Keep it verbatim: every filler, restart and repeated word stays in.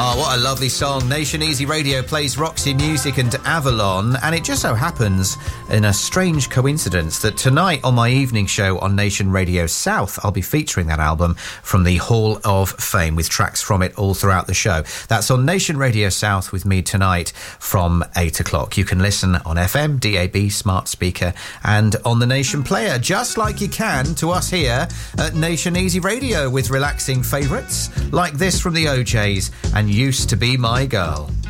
Oh, what a lovely song. Nation Easy Radio plays Roxy Music and Avalon, and it just so happens, in a strange coincidence, that tonight on my evening show on Nation Radio South, I'll be featuring that album from the Hall of Fame with tracks from it all throughout the show. That's on Nation Radio South with me tonight from eight o'clock. You can listen on F M, D A B, smart speaker, and on the Nation Player, just like you can to us here at Nation Easy Radio with relaxing favourites like this from the O Js and Used to Be My Girl.